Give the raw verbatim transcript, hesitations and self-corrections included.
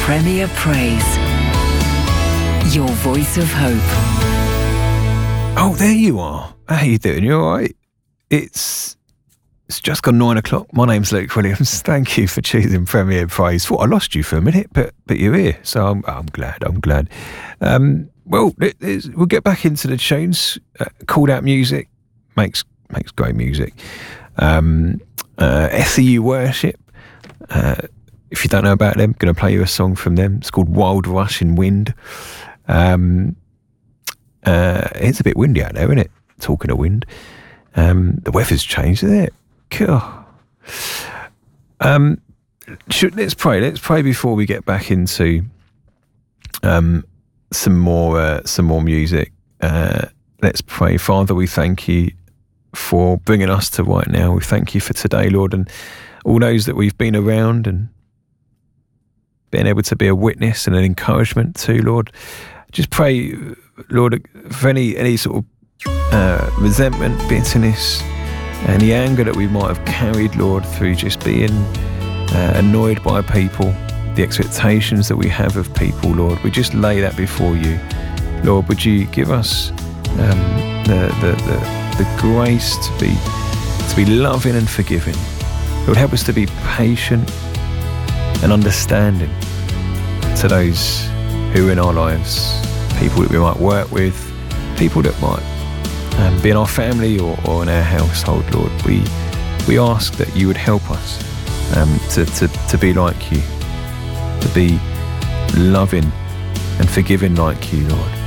Premier Praise. Your voice of hope. Oh, there you are. How you doing? You all right? It's it's just gone nine o'clock. My name's Luke Williams. Thank you for choosing Premier Praise. Thought I lost you for a minute, but but you're here, so I'm I'm glad. I'm glad. Um, well, it, we'll get back into the tunes. Uh, Called Out Music makes makes great music. Um, uh, S E U Worship. Uh, if you don't know about them, going to play you a song from them. It's called Wild Rushing Wind. Um, uh, it's a bit windy out there, isn't it? Talking of wind. Um, the weather's changed, isn't it? Cool. Um, should, let's pray. Let's pray before we get back into um, some more uh, some more music. Uh, let's pray. Father, we thank you for bringing us to right now. We thank you for today, Lord, and all those that we've been around and being able to be a witness and an encouragement to, Lord. Just pray, Lord, for any, any sort of uh, resentment, bitterness, any anger that we might have carried, Lord, through just being uh, annoyed by people, the expectations that we have of people, Lord. We just lay that before you. Lord, would you give us um, the, the, the, the grace to be, to be loving and forgiving. Lord, help us to be patient and understanding to those who are in our lives, people that we might work with, people that might um, be in our family or, or in our household, Lord. We we ask that you would help us um, to, to, to be like you, to be loving and forgiving like you, Lord.